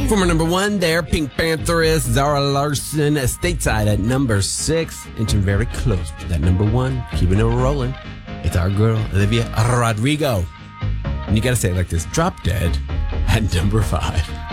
Former number one there, Pink Pantheress, Zara Larson, stateside at number 6, inching very close to that number 1, keeping it rolling. It's our girl, Olivia Rodrigo. And you gotta say it like this, Drop Dead at number 5.